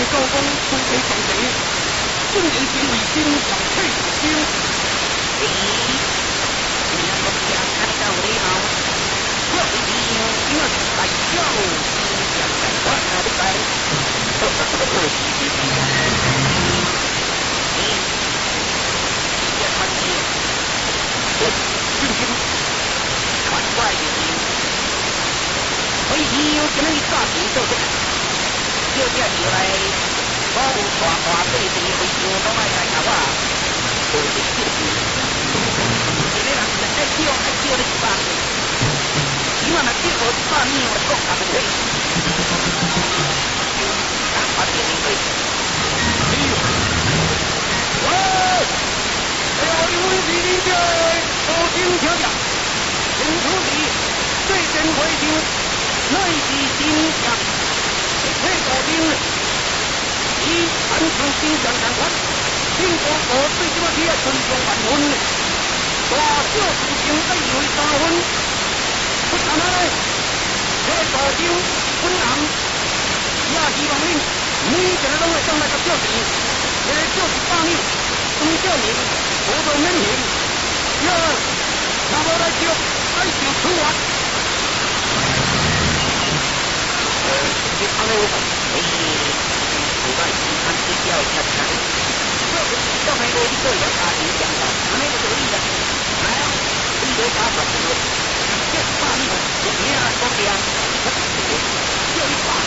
高公推推上前，尊人是为君上退兵。你两个家看到礼貌，我的弟兄因为大小将在我那里来，也传奇，君君传外的兵，回去有什么大事做出来？就这样来，我有大大对地回去拢爱来甲我，做啲事情。一个人爱叫你一百年，起码若叫我100年，我讲他不对。但我这里对，喂，要你为你的好听听讲，请注意，对阵回去，乃是真相。配合兵，以安昌兵将相关，兵国国对这个铁顺从万分，大小事情得以为3分。不但呢，这大兵本人也希望恁每一个拢会上来个表示，这就是8年，从表明我都免刑，也差不多来受处罚。安尼我讲，古代看睡觉也看，这回我你做一个大人讲的，安尼就可以了。来啊，你都打算什么？这8年，我命讲的啊，叫你打。